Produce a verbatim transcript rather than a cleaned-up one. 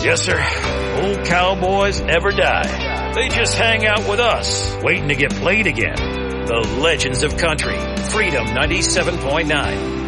Yes, sir. Old cowboys never die. They just hang out with us, waiting to get played again. The Legends of Country, Freedom ninety-seven point nine.